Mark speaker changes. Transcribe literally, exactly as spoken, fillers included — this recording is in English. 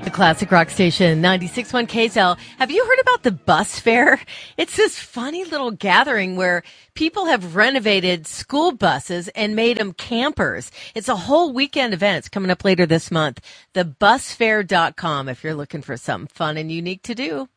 Speaker 1: The Classic Rock Station, ninety-six point one K S L. Have you heard about the bus fair? It's this funny little gathering where people have renovated school buses and made them campers. It's a whole weekend event. It's coming up later this month. the bus fair dot com if you're looking for something fun and unique to do.